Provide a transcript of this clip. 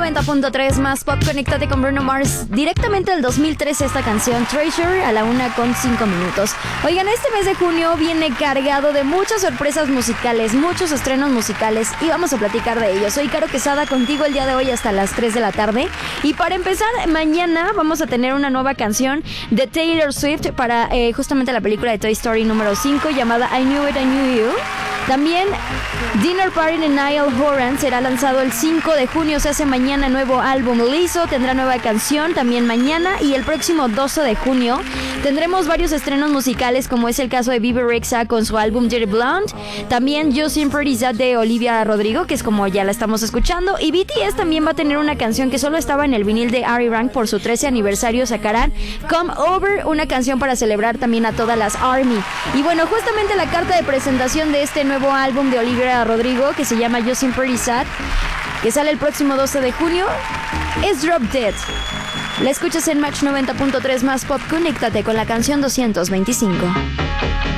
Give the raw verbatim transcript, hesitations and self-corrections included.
noventa punto tres más pop. Conéctate con Bruno Mars directamente del dos mil trece, esta canción Treasure a la una con cinco minutos. Oigan, este mes de junio viene cargado de muchas sorpresas musicales, muchos estrenos musicales y vamos a platicar de ellos. Soy Caro Quesada contigo el día de hoy hasta las tres de la tarde. Y para empezar, mañana vamos a tener una nueva canción de Taylor Swift para eh, justamente la película de Toy Story número cinco llamada I Knew It, I Knew You. También Dinner Party de Niall Horan será lanzado el cinco de junio, se hace mañana nuevo álbum. Lizzo tendrá nueva canción también mañana y el próximo doce de junio tendremos varios estrenos musicales como es el caso de Bebe Rexha con su álbum Dirty Blonde, también Justin Pretty Sad de Olivia Rodrigo, que es como ya la estamos escuchando, y B T S también va a tener una canción que solo estaba en el vinil de Ari Rank por su trece aniversario, sacarán Come Over, una canción para celebrar también a todas las ARMY. Y bueno, justamente la carta de presentación de este nuevo álbum de Olivia Rodrigo, que se llama Justin Pretty Sad, que sale el próximo doce de junio, es Drop Dead. La escuchas en Match noventa punto tres más pop. Conéctate con la canción doscientos veinticinco.